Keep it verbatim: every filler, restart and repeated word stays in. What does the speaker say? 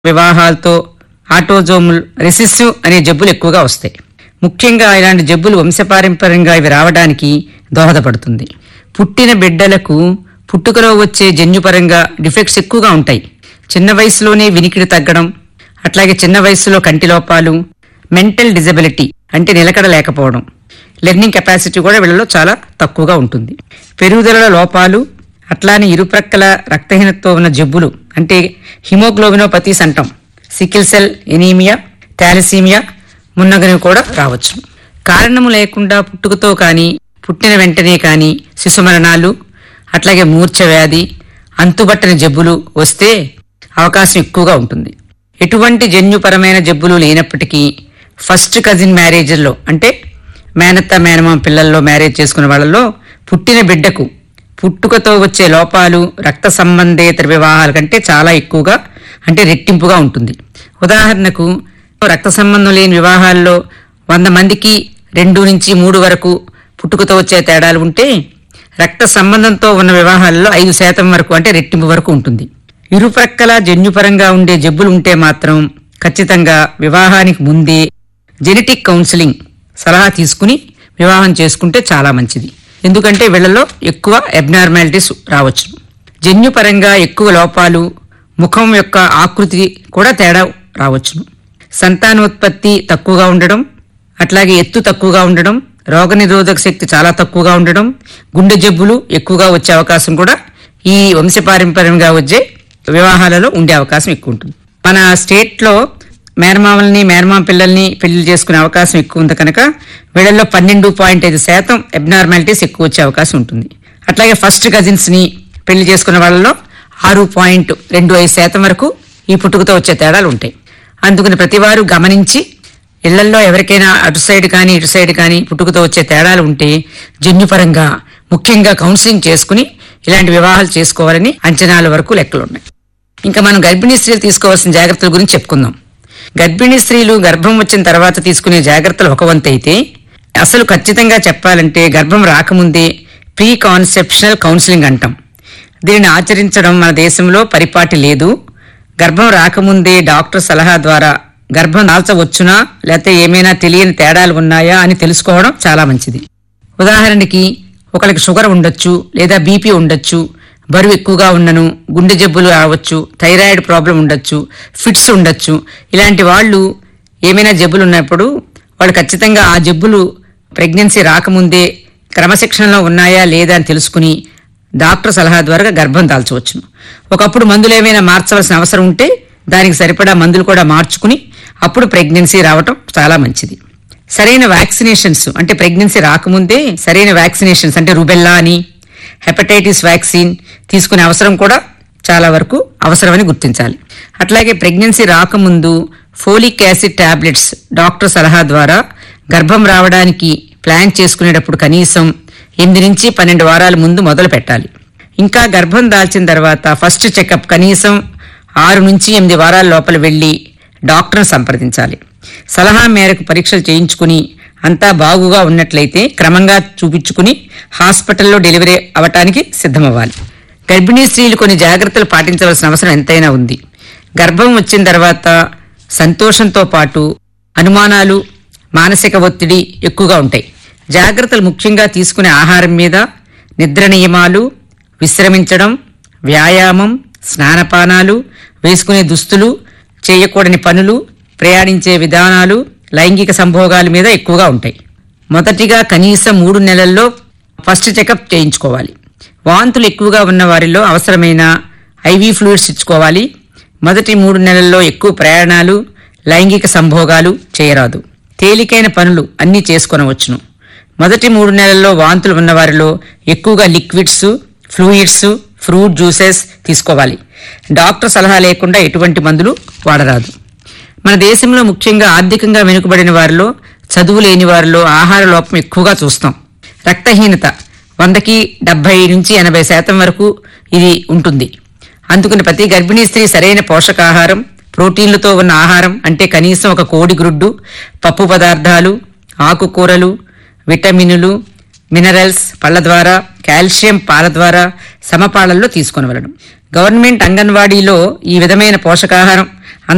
వివాహాలతో autosomal recessive అనే జబ్బులు ఎక్కువగా వస్తాయి. ముఖ్యంగా ఇలాంటి జబ్బులు వంశపారంపర్యంగా ఇవి రావడానికి దోహదపడుతుంది. పుట్టిన బిడ్డలకు పుట్టుకలో వచ్చే జన్యుపరంగా డిఫెక్ట్స్ ఎక్కువగా ఉంటాయి. చిన్న వయసులోనే వినికిడి తగ్గడం, అట్లాగే చిన్న వయసులో కంటి లోపాలు, మెంటల్ డిజబిలిటీ అంటే నిలకడ లేకపోవడం, లెర్నింగ్ కెపాసిటీ కూడా వీళ్ళలో చాలా తక్కువగా ఉంటుంది. పెరుగుదల లోపాలు, అట్లానే ఇరుప్రక్కల రక్తహీనతతో ఉన్న జబ్బులు అంటే హిమోగ్లోబినోపతీస్ అంటాం, సికిల్ సెల్ ఎనీమియా, థాలసీమియా మున్నగనివి కూడా రావచ్చు. కారణము లేకుండా పుట్టుకతో కానీ పుట్టిన వెంటనే కానీ శిశు మరణాలు, అట్లాగే మూర్ఛ వ్యాధి, అంతుబట్టని జబ్బులు వస్తే అవకాశం ఎక్కువగా ఉంటుంది. ఎటువంటి జన్యుపరమైన జబ్బులు లేనప్పటికీ ఫస్ట్ కజిన్ మ్యారేజ్ల్లో అంటే మేనత్త మేనమామ పిల్లల్లో మ్యారేజ్ చేసుకున్న వాళ్ళలో పుట్టిన బిడ్డకు పుట్టుకతో వచ్చే లోపాలు రక్త సంబంధేతర వివాహాల కంటే చాలా ఎక్కువగా అంటే రెట్టింపుగా ఉంటుంది. ఉదాహరణకు రక్త సంబంధం లేని వివాహాల్లో వంద మందికి రెండు నుంచి మూడు వరకు పుట్టుకతో వచ్చే తేడాలు ఉంటే రక్త సంబంధంతో ఉన్న వివాహాల్లో ఐదు శాతం వరకు అంటే రెట్టింపు వరకు ఉంటుంది. ఇరుప్రక్కల జన్యుపరంగా ఉండే జబ్బులు ఉంటే మాత్రం ఖచ్చితంగా వివాహానికి ముందే జెనెటిక్ కౌన్సిలింగ్ సలహా తీసుకుని వివాహం చేసుకుంటే చాలా మంచిది. ఎందుకంటే వీళ్ళలో ఎక్కువ అబ్నార్మాలిటీస్ రావచ్చు. జన్యుపరంగా ఎక్కువ లోపాలు, ముఖం యొక్క ఆకృతి కూడా తేడా రావచ్చును. సంతానోత్పత్తి తక్కువగా ఉండడం, అట్లాగే ఎత్తు తక్కువగా ఉండడం, రోగనిరోధక శక్తి చాలా తక్కువగా ఉండడం, గుండె జబ్బులు ఎక్కువగా వచ్చే అవకాశం కూడా ఈ వంశపారంపర్యంగా వచ్చే వివాహాలలో ఉండే అవకాశం ఎక్కువ ఉంటుంది. మన స్టేట్లో మేనమామల్ని మేనమామ పిల్లల్ని పెళ్లి చేసుకునే అవకాశం ఎక్కువ ఉంది కనుక వీళ్ళల్లో పన్నెండు పాయింట్ ఐదు శాతం అబ్నార్మాలిటీస్ ఎక్కువ వచ్చే అవకాశం ఉంటుంది. అట్లాగే ఫస్ట్ కజిన్స్ ని పెళ్లి చేసుకున్న వాళ్ళలో ఆరు పాయింట్ రెండు ఐదు శాతం వరకు ఈ పుట్టుకతో వచ్చే తేడాలు ఉంటాయి. అందుకని ప్రతివారు గమనించి ఇళ్లల్లో ఎవరికైనా అటు సైడ్ కానీ ఇటు సైడ్ కానీ పుట్టుకతో వచ్చే తేడాలు ఉంటే జన్యుపరంగా ముఖ్యంగా కౌన్సిలింగ్ చేసుకుని ఇలాంటి వివాహాలు చేసుకోవాలని అంచనాల వరకు లెక్కలు ఉన్నాయి. ఇంకా మనం గర్భిణీ స్త్రీలు తీసుకోవాల్సిన జాగ్రత్తల గురించి చెప్పుకుందాం. గర్భిణీ స్త్రీలు గర్భం వచ్చిన తర్వాత తీసుకునే జాగ్రత్తలు ఒక వంతు అయితే, అసలు ఖచ్చితంగా చెప్పాలంటే గర్భం రాకముందే ప్రీ కాన్సెప్షనల్ కౌన్సిలింగ్ అంటాం. దీనిని ఆచరించడం మన దేశంలో పరిపాటి లేదు. గర్భం రాకముందే డాక్టర్ సలహా ద్వారా గర్భం దాల్చవచ్చునా లేకపోతే ఏమైనా తెలియని తేడాలు ఉన్నాయా అని తెలుసుకోవడం చాలా మంచిది. ఉదాహరణకి ఒకరికి షుగర్ ఉండొచ్చు, లేదా బీపీ ఉండొచ్చు, బరువు ఎక్కువగా ఉన్నను, గుండె జబ్బులు రావచ్చు, థైరాయిడ్ ప్రాబ్లం ఉండొచ్చు, ఫిట్స్ ఉండొచ్చు. ఇలాంటి వాళ్ళు ఏమైనా జబ్బులు ఉన్నప్పుడు వాళ్ళు ఖచ్చితంగా ఆ జబ్బులు ప్రెగ్నెన్సీ రాకముందే క్రమశిక్షణలో ఉన్నాయా లేదా అని తెలుసుకుని డాక్టర్ సలహా ద్వారా గర్భం దాల్చవచ్చును. ఒకప్పుడు మందులు ఏమైనా మార్చవలసిన అవసరం ఉంటే దానికి సరిపడా మందులు కూడా మార్చుకుని అప్పుడు ప్రెగ్నెన్సీ రావటం చాలా మంచిది. సరైన వ్యాక్సినేషన్స్ అంటే ప్రెగ్నెన్సీ రాకముందే సరైన వ్యాక్సినేషన్స్ అంటే రుబెల్లా అని, హెపటైటిస్ వ్యాక్సిన్ తీసుకునే అవసరం కూడా చాలా వరకు అవసరమని గుర్తించాలి. అట్లాగే ప్రెగ్నెన్సీ రాకముందు ఫోలిక్ యాసిడ్ టాబ్లెట్స్ డాక్టర్ సలహా ద్వారా గర్భం రావడానికి ప్లాన్ చేసుకునేటప్పుడు కనీసం ఎనిమిది నుంచి పన్నెండు వారాల ముందు మొదలు పెట్టాలి. ఇంకా గర్భం దాల్చిన తర్వాత ఫస్ట్ చెకప్ కనీసం ఆరు నుంచి ఎనిమిది వారాల లోపల వెళ్లి డాక్టర్ను సంప్రదించాలి. సలహా మేరకు పరీక్షలు చేయించుకుని అంతా బాగుగా ఉన్నట్లయితే క్రమంగా చూపించుకుని హాస్పిటల్లో డెలివరీ అవటానికి సిద్ధమవ్వాలి. గర్భిణీ స్త్రీలు కొన్ని జాగ్రత్తలు పాటించవలసిన అవసరం ఎంతైనా ఉంది. గర్భం వచ్చిన తర్వాత సంతోషంతో పాటు అనుమానాలు, మానసిక ఒత్తిడి ఎక్కువగా ఉంటాయి. జాగ్రత్తలు ముఖ్యంగా తీసుకునే ఆహారం మీద, నిద్ర నియమాలు, విశ్రమించడం, వ్యాయామం, స్నానపానాలు, వేసుకునే దుస్తులు, చేయకూడని పనులు, ప్రయాణించే విధానాలు, లైంగిక సంభోగాల మీద ఎక్కువగా ఉంటాయి. మొదటిగా కనీసం మూడు నెలల్లో ఫస్ట్ చెకప్ చేయించుకోవాలి. వాంతులు ఎక్కువగా ఉన్న వారిలో అవసరమైన ఐవీ ఫ్లూయిడ్స్ ఇచ్చుకోవాలి. మొదటి మూడు నెలల్లో ఎక్కువ ప్రయాణాలు, లైంగిక సంభోగాలు చేయరాదు. తేలికైన పనులు అన్నీ చేసుకొనవచ్చును. మొదటి మూడు నెలల్లో వాంతులు ఉన్న వారిలో ఎక్కువగా లిక్విడ్స్, ఫ్లూయిడ్స్, ఫ్రూట్ జ్యూసెస్ తీసుకోవాలి. డాక్టర్ సలహా లేకుండా ఎటువంటి మందులు వాడరాదు. మన దేశంలో ముఖ్యంగా ఆర్థికంగా వెనుకబడిన వారిలో, చదువు లేని వారిలో ఆహార లోపం ఎక్కువగా చూస్తాం. రక్తహీనత వందకి డెబ్బై నుంచి ఎనభై శాతం వరకు ఇది ఉంటుంది. అందుకని ప్రతి గర్భిణీ స్త్రీ సరైన పోషకాహారం, ప్రోటీన్లతో ఉన్న ఆహారం అంటే కనీసం ఒక కోడి గ్రుడ్డు, పప్పు పదార్థాలు, ఆకుకూరలు, విటమినులు, మినరల్స్ పళ్ల ద్వారా, కాల్షియం పాల ద్వారా సమపాళ్లలో తీసుకొనవలెను. గవర్నమెంట్ అంగన్వాడీలో ఈ విధమైన పోషకాహారం